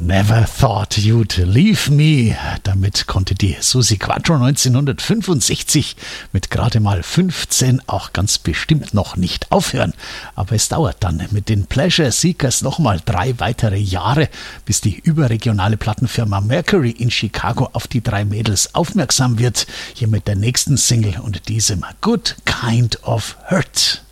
Never Thought You'd Leave Me. Damit konnte die Suzi Quatro 1965 mit gerade mal 15 auch ganz bestimmt noch nicht aufhören. Aber es dauert dann mit den Pleasure Seekers nochmal 3 weitere Jahre, bis die überregionale Plattenfirma Mercury in Chicago auf die 3 Mädels aufmerksam wird. Hier mit der nächsten Single und diesem Good Kind of Hurt.